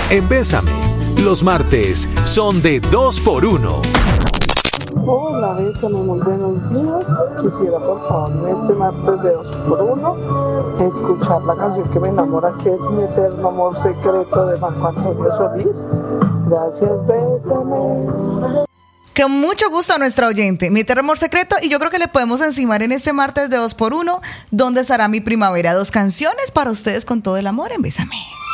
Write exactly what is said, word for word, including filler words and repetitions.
en Bésame. Los martes son de dos por uno. Hola, Bésame, muy buenos días. Quisiera, por favor, este martes de dos por uno, escuchar la canción que me enamora, que es Mi Eterno Amor Secreto, de Marco Antonio Solís. Gracias, Bésame. Con mucho gusto a nuestra oyente, Mi Eterno Amor Secreto, y yo creo que le podemos encimar en este martes de dos por uno, ¿Dónde estará mi primavera? Dos canciones para ustedes con todo el amor en Bésame.